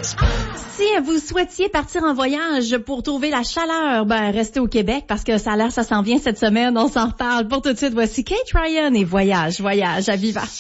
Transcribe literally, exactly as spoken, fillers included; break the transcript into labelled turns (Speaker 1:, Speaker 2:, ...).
Speaker 1: Si vous souhaitiez partir en voyage pour trouver la chaleur, ben restez au Québec parce que ça a l'air, ça s'en vient cette semaine. On s'en reparle. Pour tout de suite, voici Kate Ryan et Voyage, Voyage à Viva.